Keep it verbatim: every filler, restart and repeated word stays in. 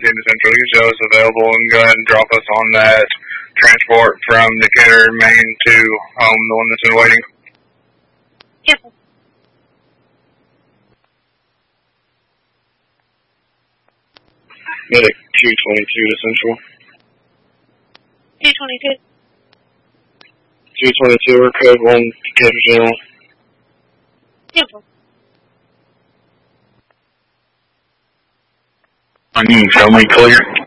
nineteen to Central. You can show us available and go ahead and drop us on that transport from Decatur, Maine to home, the one that's in waiting. Yep. Medic two twenty-two to Central. two twenty-two. two twenty-two or code one Decatur General. Yep. I need to tell me clear.